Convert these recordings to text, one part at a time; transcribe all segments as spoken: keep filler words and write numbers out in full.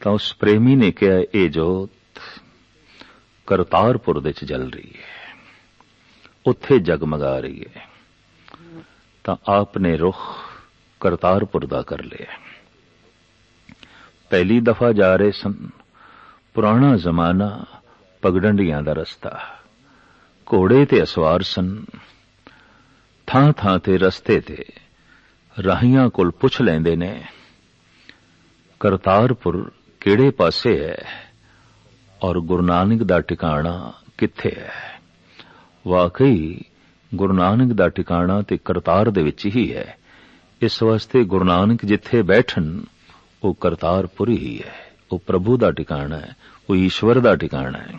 ਤਾਂ ਉਸ ਪ੍ਰੇਮੀ ਨੇ ਕਿਹਾ, ਇਹ ਜੋਤ ਕਰਤਾਰਪੁਰ ਦੇ ਚ ਜਲ ਰਹੀ ਹੈ, ਉੱਥੇ ਜਗਮਗਾ ਰਹੀ ਹੈ। ਤਾਂ ਆਪ ਨੇ ਰੁਖ ਕਰਤਾਰਪੁਰ ਦਾ ਕਰ ਲਿਆ। ਪਹਿਲੀ ਦਫਾ ਜਾ ਰਹੇ ਸਨ, ਪੁਰਾਣਾ ਜ਼ਮਾਨਾ, ਪਗਡੰਡੀਆਂ ਦਾ ਰਸਤਾ, ਘੋੜੇ ਤੇ ਅਸਵਾਰ ਸਨ। ਥਾਂ ਥਾਂ ਤੇ ਰਸਤੇ ਤੇ ਰਾਹੀਆਂ ਕੋਲ ਪੁੱਛ ਲੈਂਦੇ ਨੇ, ਕਰਤਾਰਪੁਰ ਕਿਹੜੇ ਪਾਸੇ ਹੈ ਔਰ ਗੁਰੂ ਨਾਨਕ ਦਾ ਟਿਕਾਣਾ ਕਿੱਥੇ ਹੈ। ਵਾਕਈ ਗੁਰੂ ਨਾਨਕ ਦਾ ਟਿਕਾਣਾ ਤੇ ਕਰਤਾਰ ਦੇ ਵਿੱਚ ਹੀ ਹੈ। ਇਸ ਵਾਸਤੇ ਗੁਰੂ ਨਾਨਕ ਜਿੱਥੇ ਬੈਠਣ ਉਹ ਕਰਤਾਰਪੁਰ ਹੀ ਹੈ, ਉਹ ਪ੍ਰਭੂ ਦਾ ਟਿਕਾਣਾ ਹੈ, ਉਹ ਈਸ਼ਵਰ ਦਾ ਟਿਕਾਣਾ ਹੈ।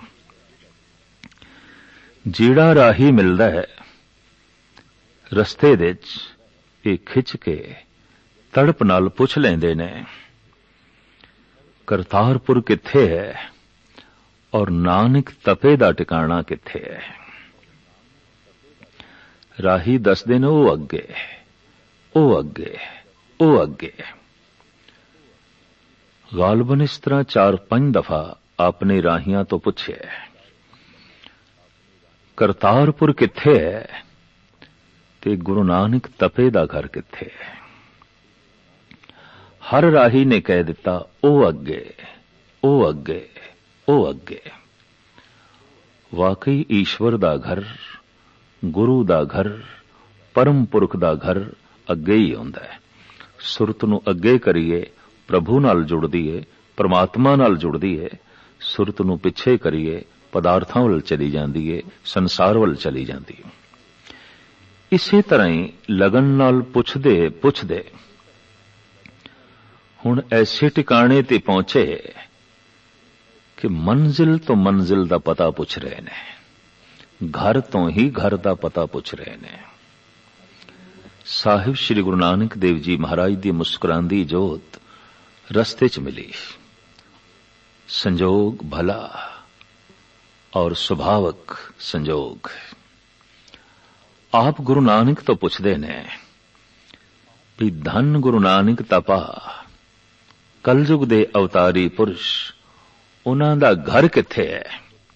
ਜਿਹੜਾ ਰਾਹੀ ਮਿਲਦਾ ਹੈ ਰਸਤੇ ਦੇ ਵਿੱਚ, ਇਹ ਖਿੱਚ ਕੇ ਤੜਪ ਨਾਲ ਪੁੱਛ ਲੈਂਦੇ ਨੇ, ਕਰਤਾਰਪੁਰ ਕਿੱਥੇ ਹੈ ਔਰ ਨਾਨਕ ਤਪੇ ਦਾ ਟਿਕਾਣਾ ਕਿੱਥੇ ਹੈ। ਰਾਹੀ ਦੱਸਦੇ ਨੇ, ਉਹ ਅੱਗੇ, ਉਹ ਅੱਗੇ, ਉਹ ਅੱਗੇ। ਗਾਲਬਨ ਇਸ ਤਰ੍ਹਾਂ ਚਾਰ ਪੰਜ ਦਫਾ ਆਪਨੇ ਰਾਹੀਆਂ ਤੋਂ ਪੁੱਛਿਆ, ਕਰਤਾਰਪੁਰ ਕਿੱਥੇ ਹੈ ਤੇ ਗੁਰੂ ਨਾਨਕ ਤਪੇ ਦਾ ਘਰ ਕਿੱਥੇ ਹੈ। ਹਰ ਰਾਹੀ ਨੇ ਕਹਿ ਦਿੱਤਾ, ਉਹ ਅੱਗੇ, ਉਹ ਅੱਗੇ, ਉਹ ਅੱਗੇ। ਵਾਕਈ ਈਸ਼ਵਰ ਦਾ ਘਰ, ਗੁਰੂ ਦਾ ਘਰ, ਪਰਮ ਪੁਰਖ ਦਾ ਘਰ ਅੱਗੇ ਹੀ ਆਉਂਦਾ ਹੈ। ਸੁਰਤ ਨੂੰ ਅੱਗੇ ਕਰੀਏ, ਪ੍ਰਭੂ ਨਾਲ ਜੁੜਦੀ ਏ, ਪਰਮਾਤਮਾ ਨਾਲ ਜੁੜਦੀ ਏ। ਸੁਰਤ ਨੂੰ ਪਿੱਛੇ ਕਰੀਏ, ਪਦਾਰਥਾਂ ਵੱਲ ਚਲੀ ਜਾਂਦੀ ਏ, ਸੰਸਾਰ ਵੱਲ ਚਲੀ ਜਾਂਦੀ ਏ। ਇਸੇ ਤਰ੍ਹਾਂ ਹੀ ਲਗਨ ਨਾਲ ਪੁੱਛਦੇ ਪੁੱਛਦੇ ਹੁਣ ਐਸੇ ਟਿਕਾਣੇ ਤੇ ਪਹੁੰਚੇ ਕਿ ਮੰਜ਼ਿਲ ਤੋਂ ਮੰਜ਼ਿਲ ਦਾ ਪਤਾ ਪੁੱਛ ਰਹੇ ਨੇ, ਘਰ ਤੋਂ ਹੀ ਘਰ ਦਾ ਪਤਾ ਪੁੱਛ ਰਹੇ ਨੇ। ਸਾਹਿਬ ਸ੍ਰੀ ਗੁਰੂ ਨਾਨਕ ਦੇਵ ਜੀ ਮਹਾਰਾਜ ਦੀ ਮੁਸਕਰਾਂਦੀ ਜੋਤ ਰਸਤੇ ਚ ਮਿਲੀ। ਸੰਜੋਗ ਭਲਾ ਔਰ ਸੁਭਾਵਕ ਸੰਜੋਗ। ਆਪ ਗੁਰੂ ਨਾਨਕ ਤੋਂ ਪੁੱਛਦੇ ਨੇ ਵੀ ਧੰਨ ਗੁਰੂ ਨਾਨਕ ਤਪਾ, ਕਲਯੁਗ ਦੇ ਅਵਤਾਰੀ ਪੁਰਸ਼, ਉਹਨਾਂ ਦਾ ਘਰ ਕਿੱਥੇ ਹੈ।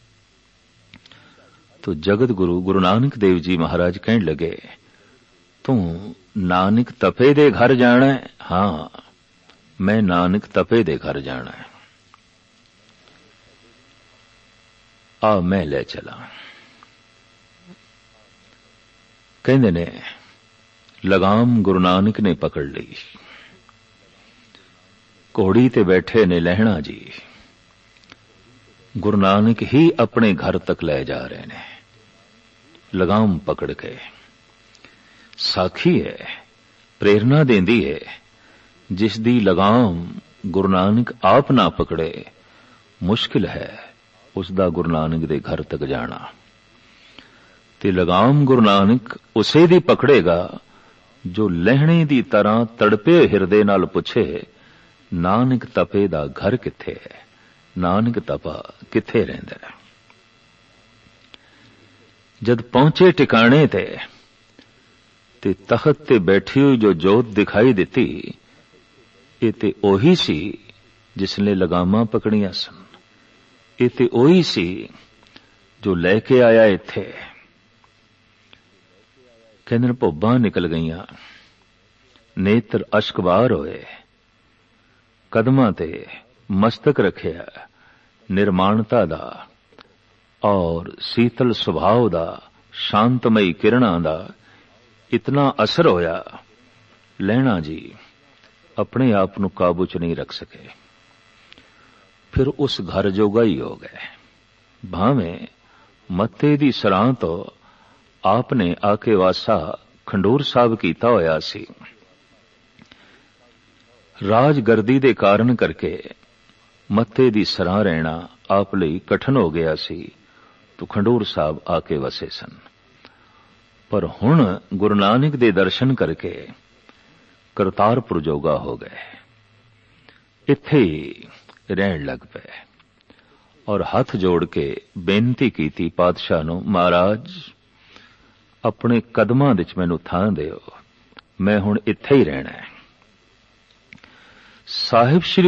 ਤੋ ਜਗਤ ਗੁਰੂ ਗੁਰੂ ਨਾਨਕ ਦੇਵ ਜੀ ਮਹਾਰਾਜ ਕਹਿਣ ਲੱਗੇ, ਤੂੰ ਨਾਨਕ ਤਪੇ ਦੇ ਘਰ ਜਾਣਾ ਹੈ? ਹਾਂ, ਮੈਂ ਨਾਨਕ ਤਪੇ ਦੇ ਘਰ ਜਾਣਾ ਹੈ। ਆ ਮੈਂ ਲੈ ਚਲਾਂ। ਕਹਿੰਦੇ ਨੇ ਲਗਾਮ ਗੁਰੂ ਨਾਨਕ ਨੇ ਪਕੜ ਲਈ। ਘੋੜੀ ਤੇ ਬੈਠੇ ਨੇ ਲਹਿਣਾ ਜੀ, ਗੁਰੂ ਨਾਨਕ ਹੀ ਆਪਣੇ ਘਰ ਤੱਕ ਲੈ ਜਾ ਰਹੇ ਨੇ ਲਗਾਮ ਪਕੜ ਕੇ। ਸਾਖੀ ਹੈ, ਪ੍ਰੇਰਨਾ ਦੇਂਦੀ ਹੈ। ਜਿਸ ਦੀ ਲਗਾਮ ਗੁਰੂ ਨਾਨਕ ਆਪ ਨਾ ਪਕੜੇ, ਮੁਸ਼ਕਿਲ ਹੈ ਉਸ ਦਾ ਗੁਰੂ ਨਾਨਕ ਦੇ ਘਰ ਤੱਕ ਜਾਣਾ। ਤੇ ਲਗਾਮ ਗੁਰੂ ਨਾਨਕ ਉਸੇ ਦੀ ਪਕੜੇਗਾ ਜੋ ਲਹਿਣੇ ਦੀ ਤਰ੍ਹਾਂ ਤੜਪੇ ਹਿਰਦੇ ਨਾਲ ਪੁੱਛੇ, ਨਾਨਕ ਤਪੇ ਦਾ ਘਰ ਕਿੱਥੇ ਹੈ, ਨਾਨਕ ਤਪਾ ਕਿੱਥੇ ਰਹਿੰਦਾ ਹੈ। ਜਦ ਪਹੁੰਚੇ ਟਿਕਾਣੇ ਤੇ ਤੇ ਤਖਤ ਤੇ ਬੈਠੀ ਹੋਈ ਜੋ ਜੋਤ ਦਿਖਾਈ ਦਿੱਤੀ, ਇਹ ਤੇ ਉਹੀ ਸੀ ਜਿਸ ਨੇ ਲਗਾਮਾਂ ਪਕੜੀਆਂ ਸਨ। ਇਹ ਤੇ ਉਹੀ ਸੀ ਜੋ ਲੈ ਕੇ ਆਇਆ ਇੱਥੇ। ਕਹਿੰਦੇ ਭੁੱਬਾਂ ਨਿਕਲ ਗਈਆਂ, ਨੇਤਰ ਅਸ਼ਕਬਾਰ ਹੋਏ, ਕਦਮਾਂ ਤੇ ਮਸਤਕ ਰੱਖਿਆ। ਨਿਰਮਾਣਤਾ ਦਾ ਔਰ ਸੀਤਲ ਸੁਭਾਅ ਦਾ, ਸ਼ਾਂਤਮਈ ਕਿਰਣਾਂ ਦਾ ਇਤਨਾ ਅਸਰ ਹੋਇਆ, ਲਹਿਣਾ ਜੀ ਆਪਣੇ ਆਪ ਨੂੰ ਕਾਬੂ ਚ ਨਹੀਂ ਰੱਖ ਸਕੇ। ਫਿਰ ਉਸ ਘਰ ਜੋਗਾ ਹੀ ਹੋ ਗਏ। ਭਾਵੇਂ ਮੱਤੇ ਦੀ ਸਰਾਂ ਤੋਂ ਆਪ ਨੇ ਆ ਕੇ ਵਾਸਾ ਖੰਡੂਰ ਸਾਹਿਬ ਕੀਤਾ ਹੋਇਆ ਸੀ। ਰਾਜਗਰਦੀ ਦੇ ਕਾਰਨ ਕਰਕੇ ਮੱਤੇ ਦੀ ਸਰਾਂ ਰਹਿਣਾ ਆਪ ਲਈ ਕਠਨ ਹੋ ਗਿਆ ਸੀ, ਤੋ ਖੰਡੂਰ ਸਾਹਿਬ ਆ ਕੇ ਵਸੇ ਸਨ। ਪਰ ਹੁਣ ਗੁਰੂ ਨਾਨਕ ਦੇ ਦਰਸ਼ਨ ਕਰਕੇ ਕਰਤਾਰਪੁਰ ਜੋਗਾ ਹੋ ਗਏ, ਇੱਥੇ ਹੀ ਰਹਿਣ ਲੱਗ ਪਏ। ਔਰ ਹੱਥ ਜੋੜ ਕੇ ਬੇਨਤੀ ਕੀਤੀ ਪਾਤਸ਼ਾਹ ਨੂੰ, ਮਹਾਰਾਜ ਆਪਣੇ ਕਦਮਾਂ ਵਿੱਚ ਮੈਨੂੰ ਥਾਂ ਦਿਓ, ਮੈਂ ਹੁਣ ਇੱਥੇ ਹੀ ਰਹਿਣਾ ਹੈ। ਸਾਹਿਬ ਸ੍ਰੀ